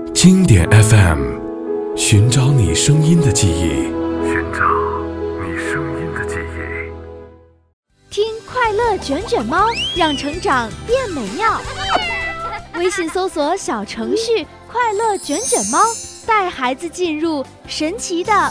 经典 FM， 寻找你声音的记忆， 听快乐卷卷猫，让成长变美妙。微信搜索小程序快乐卷卷猫，带孩子进入神奇的